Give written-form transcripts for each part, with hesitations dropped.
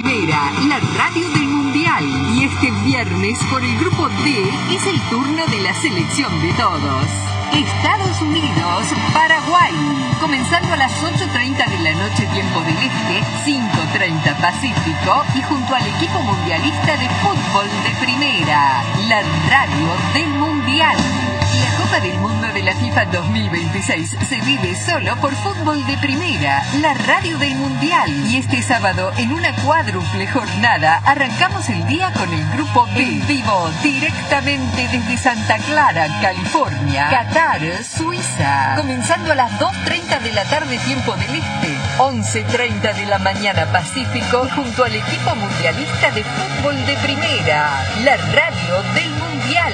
Primera, la radio del Mundial. Y este viernes, por el grupo D, es el turno de la selección de todos. Estados Unidos, Paraguay. Comenzando a las 8:30 de la noche, tiempo del Este, 5:30 Pacífico, y junto al equipo mundialista de fútbol de Primera, la radio del Mundial. La Copa del Mundo de la FIFA 2026 se vive solo por Fútbol de Primera, la radio del Mundial. Y este sábado, en una cuádruple jornada, arrancamos el día con el grupo B, en vivo, directamente desde Santa Clara, California, Qatar, Suiza. Comenzando a las 2:30 de la tarde, tiempo del Este, 11:30 de la mañana Pacífico, junto al equipo mundialista de Fútbol de Primera, la radio del Mundial.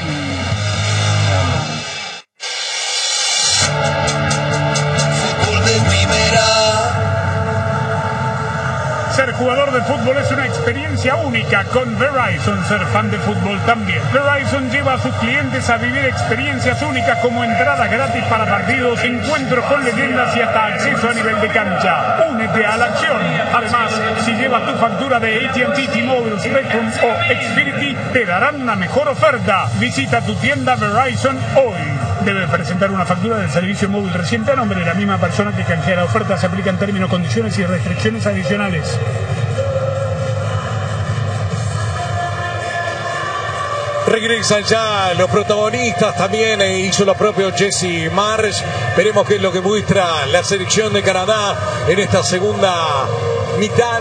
Fútbol de Primera. Ser jugador de fútbol es una experiencia única. Con Verizon, ser fan de fútbol también. Verizon lleva a sus clientes a vivir experiencias únicas como entradas gratis para partidos, encuentros con leyendas y hasta acceso a nivel de cancha. Únete a la acción. Además, si llevas tu factura de AT&T, T-Mobile, Spectrum o Xfinity, te darán una mejor oferta. Visita tu tienda Verizon hoy. Debe presentar una factura del servicio móvil reciente a nombre de la misma persona que canjea la oferta. Se aplican términos, condiciones y restricciones adicionales. Regresan ya los protagonistas, también hizo lo propio Jesse Marsh. Veremos qué es lo que muestra la selección de Canadá en esta segunda mitad.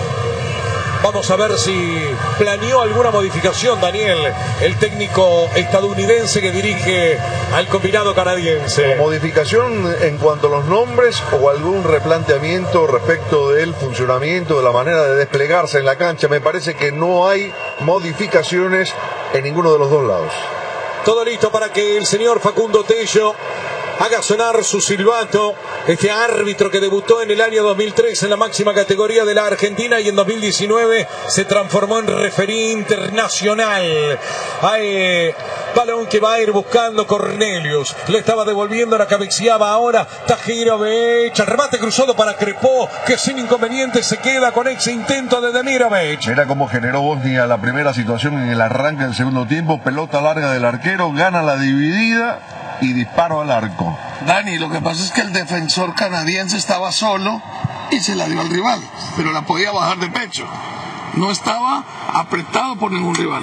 Vamos a ver si planeó alguna modificación, Daniel, el técnico estadounidense que dirige al combinado canadiense. Modificación en cuanto a los nombres o algún replanteamiento respecto del funcionamiento, de la manera de desplegarse en la cancha. Me parece que no hay modificaciones en ninguno de los dos lados. Todo listo para que el señor Facundo Tello haga sonar su silbato, este árbitro que debutó en el año 2003 en la máxima categoría de la Argentina y en 2019 se transformó en referí internacional. Hay balón que va a ir buscando Cornelius, le estaba devolviendo, la cabeceaba ahora Tahirovic, remate cruzado para Crepó, que sin inconveniente se queda con ese intento de Demirovic. Mira cómo generó Bosnia la primera situación en el arranque del segundo tiempo, pelota larga del arquero, gana la dividida y disparo al arco. Dani, lo que pasa es que el defensor canadiense estaba solo y se la dio al rival, pero la podía bajar de pecho. No estaba apretado por ningún rival.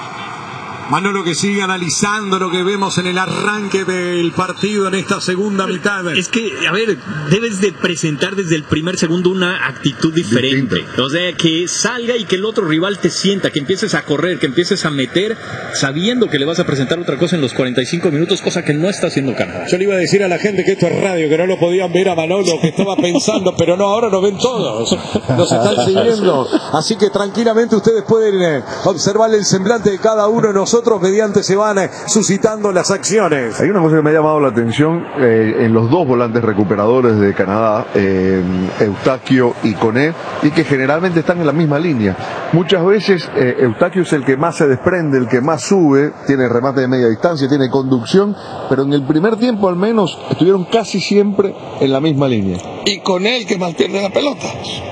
Manolo, que sigue analizando lo que vemos en el arranque del partido en esta segunda mitad. Es que, a ver, debes de presentar desde el primer segundo una actitud diferente. O sea, que salga y que el otro rival te sienta, que empieces a correr, que empieces a meter, sabiendo que le vas a presentar otra cosa en los 45 minutos, cosa que no está haciendo Canadá. Yo le iba a decir a la gente que esto es radio, que no lo podían ver a Manolo, que estaba pensando, pero no, ahora lo ven todos. Nos están siguiendo. Así que tranquilamente ustedes pueden observar el semblante de cada uno de nosotros mediante se van suscitando las acciones. Hay una cosa que me ha llamado la atención en los dos volantes recuperadores de Canadá, Eustaquio y Koné, y que generalmente están en la misma línea. Muchas veces Eustaquio es el que más se desprende, el que más sube, tiene remate de media distancia, tiene conducción, pero en el primer tiempo al menos estuvieron casi siempre en la misma línea. Y con él que mantiene la pelota.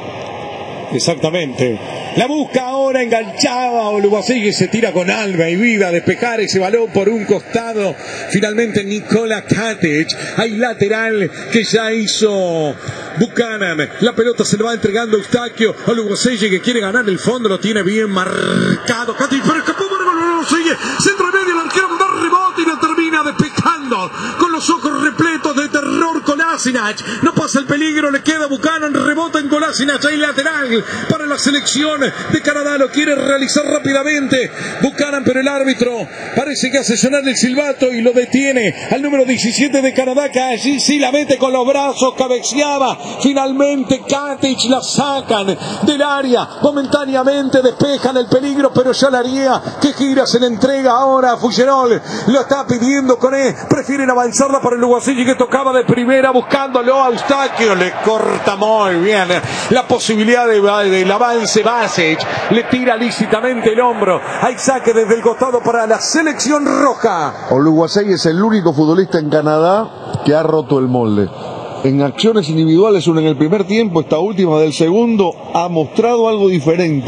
Exactamente. La busca ahora enganchada Oluwaseyi, se tira con alma y vida a despejar ese balón por un costado. Finalmente Nikola Katic. Hay lateral que ya hizo Buchanan. La pelota se lo va entregando Eustaquio. Oluwaseyi que quiere ganar el fondo, lo tiene bien marcado. Katic, pero escapó para Oluwaseyi. Centro medio, el arquero da rebote y lo termina despejando. Con los ojos repletos de terror Kolasinac. No pasa el peligro, le queda Buchanan, rebota en Kolasinac. Hay lateral para la selección de Canadá, lo quiere realizar rápidamente Buchanan, pero el árbitro parece que hace sonar el silbato y lo detiene al número 17 de Canadá, que allí sí la mete con los brazos, cabeceaba. Finalmente Katic, la sacan del área, momentáneamente despejan el peligro, pero ya la haría que gira, se le entrega ahora a Fuggerol, lo está pidiendo Koné, prefieren avanzarla para el Oluwaseyi que tocaba de primera buscándolo a Eustaquio, le corta muy bien la posibilidad del avance. Basic le tira lícitamente el hombro. Hay saque desde el costado para la selección roja. Oluwaseyi es el único futbolista en Canadá que ha roto el molde. En acciones individuales, una en el primer tiempo, esta última del segundo, ha mostrado algo diferente.